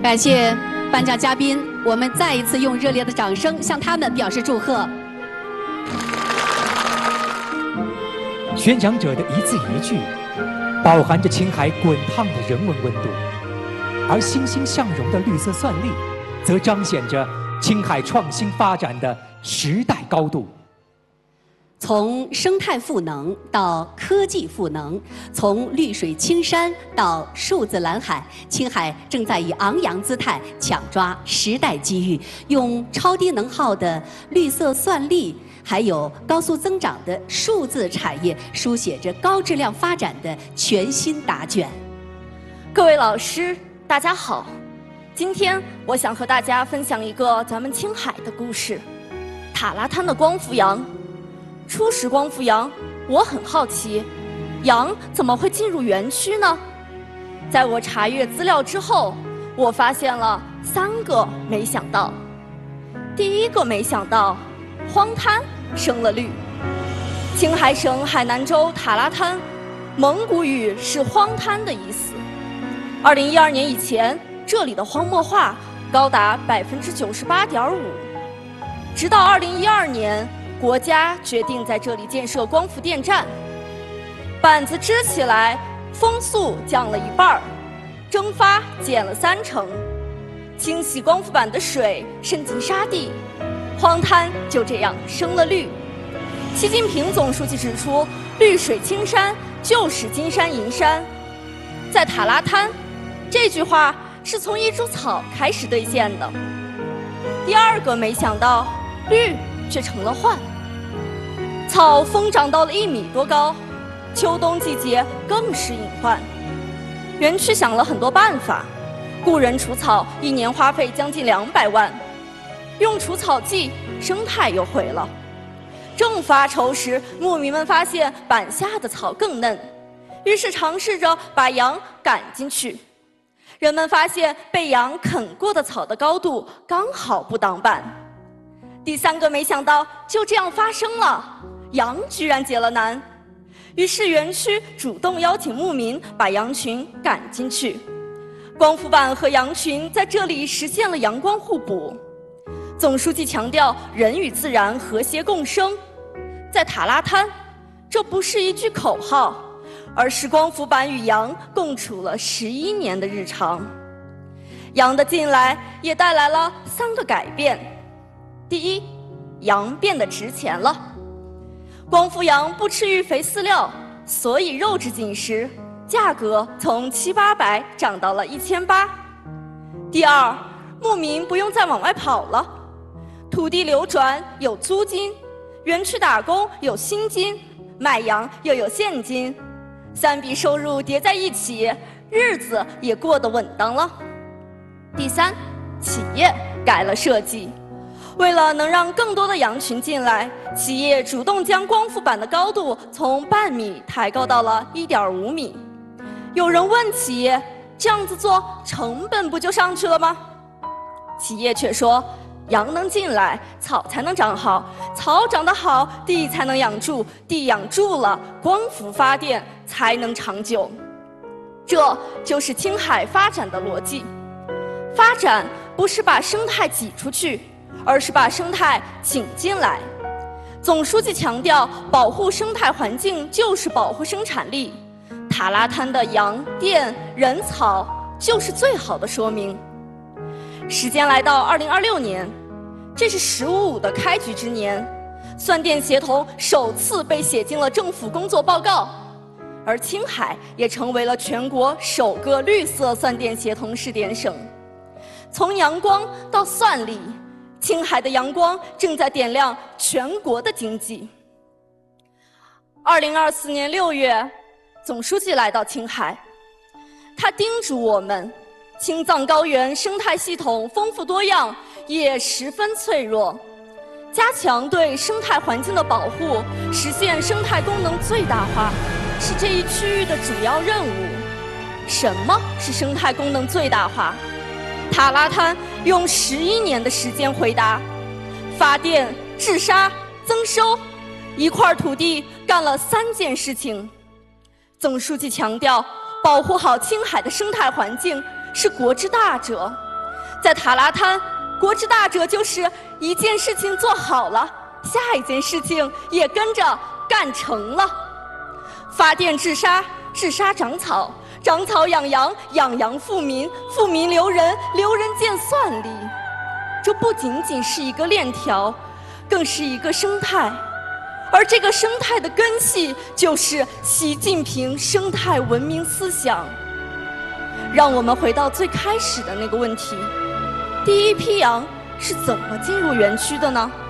感谢颁奖嘉宾，我们再一次用热烈的掌声向他们表示祝贺。 宣讲者的一字一句，饱含着青海滚烫的人文温度，而欣欣向荣的绿色算力，则彰显着青海创新发展的时代高度。 从生态赋能到科技赋能，从绿水青山到数字蓝海，青海正在以昂扬姿态抢抓时代机遇，用超低能耗的绿色算力，还有高速增长的数字产业，书写着高质量发展的全新答卷。 各位老师，大家好，今天我想和大家分享一个咱们青海的故事——塔拉滩的光伏羊。初识光伏羊，我很好奇，羊怎么会进入园区呢？在我查阅资料之后，我发现了3个没想到。第一个没想到，荒滩生了绿。青海省海南州塔拉滩，蒙古语是荒滩的意思。2012年以前，这里的荒漠化高达98.5%，直到2012年。国家决定在这里建设光伏电站，板子支起来，风速降了1半，蒸发减了30%，清洗光伏板的水渗进沙地，荒滩就这样生了绿。习近平总书记指出，绿水青山就是金山银山。在塔拉滩，这句话是从一株草开始兑现的。第二个没想到，绿却成了幻。草疯长到了1米多高，秋冬季节更是隐患。园区想了很多办法，雇人除草1年花费将近200万，用除草剂，生态又毁了。正发愁时，牧民们发现板下的草更嫩，于是尝试着把羊赶进去。人们发现被羊啃过的草的高度刚好不挡板。第3个没想到就这样发生了，羊居然解了难。于是园区主动邀请牧民把羊群赶进去，光伏板和羊群在这里实现了阳光互补。总书记强调人与自然和谐共生，在塔拉滩，这不是一句口号，而是光伏板与羊共处了11年的日常。羊的进来也带来了3个改变。第一，羊变得值钱了。光伏羊不吃育肥饲料，所以肉质紧实，价格从700-800涨到了1800。第二，牧民不用再往外跑了，土地流转有租金，园区打工有薪金，卖羊又有现金，3笔收入叠在一起，日子也过得稳当了。第三，企业改了设计。为了能让更多的羊群进来，企业主动将光伏板的高度从半米抬高到了1.5米。有人问企业，这样子做成本不就上去了吗？企业却说，羊能进来，草才能长好，草长得好，地才能养住，地养住了，光伏发电才能长久。这就是青海发展的逻辑。发展不是把生态挤出去，而是把生态请进来。总书记强调，保护生态环境就是保护生产力。塔拉滩的羊、电、人、草就是最好的说明。时间来到2026年，这是“1055”的开局之年，算电协同首次被写进了政府工作报告，而青海也成为了全国首个绿色算电协同试点省。从阳光到算力，青海的阳光正在点亮全国的经济。2024年6月，总书记来到青海，他叮嘱我们，青藏高原生态系统丰富多样，也十分脆弱，加强对生态环境的保护，实现生态功能最大化，是这一区域的主要任务。什么是生态功能最大化？塔拉滩用11年的时间回答：发电、治沙、增收，一块土地干了3件事情。总书记强调，保护好青海的生态环境是国之大者， 在塔拉滩，国之大者就是一件事情做好了，下一件事情也跟着干成了。发电治沙，治沙长草，长草养羊，养羊富民，富民留人，留人见算理。这不仅仅是一个链条，更是一个生态。而这个生态的根系，就是习近平生态文明思想。让我们回到最开始的那个问题：第一批羊是怎么进入园区的呢？